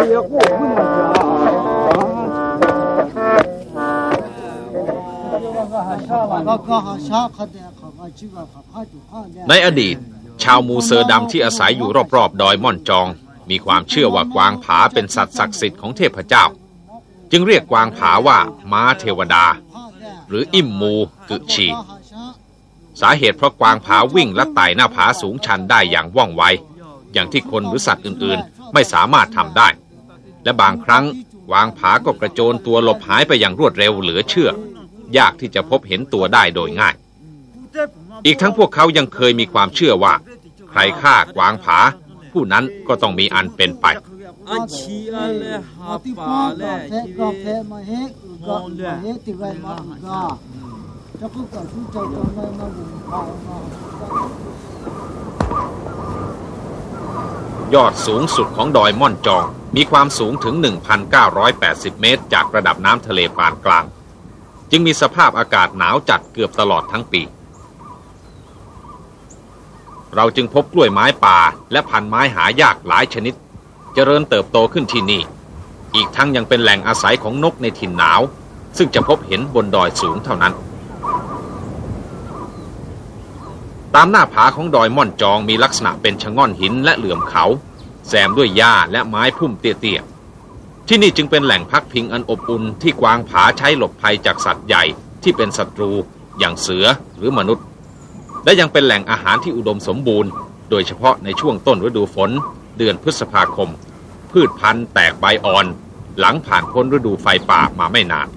ในอดีตชาวมูเซอร์ดำที่อาศัยอยู่รอบๆดอยม่อนจองมีความเชื่อว่ากวางผาเป็นสัตว์ศักดิ์สิทธิ์ของเทพเจ้าจึงเรียกกวางผาว่าม้าเทวดาหรืออิมมูกึชีสาเหตุเพราะกวางผาวิ่งและไต่หน้าผาสูงชันได้อย่างว่องไวอย่างที่คนหรือสัตว์อื่นๆไม่สามารถทำได้และบางครั้งกวางผาก็กระโจนตัวหลบหายไปอย่างรวดเร็วเหลือเชื่อยากที่จะพบเห็นตัวได้โดยง่ายอีกทั้งพวกเขายังเคยมีความเชื่อว่าใครฆ่ากวางผาผู้นั้นก็ต้องมีอันเป็นไปยอดสูงสุดของดอยม่อนจองมีความสูงถึง 1,980 เมตรจากระดับน้ำทะเลปานกลางจึงมีสภาพอากาศหนาวจัดเกือบตลอดทั้งปีเราจึงพบกล้วยไม้ป่าและพันไม้หายากหลายชนิดเจริญเติบโตขึ้นที่นี่อีกทั้งยังเป็นแหล่งอาศัยของนกในถิ่นหนาวซึ่งจะพบเห็นบนดอยสูงเท่านั้นตามหน้าผาของดอยม่อนจองมีลักษณะเป็นชะง่อนหินและเหลื่อมเขาแซมด้วยหญ้าและไม้พุ่มเตี้ยๆที่นี่จึงเป็นแหล่งพักพิงอันอบอุ่นที่กวางผาใช้หลบภัยจากสัตว์ใหญ่ที่เป็นศัตรูอย่างเสือหรือมนุษย์และยังเป็นแหล่งอาหารที่อุดมสมบูรณ์โดยเฉพาะในช่วงต้นฤดูฝนเดือนพฤษภาคมพืชพันธุ์แตกใบอ่อนหลังผ่านพ้นฤดูไฟป่ามาไม่นาน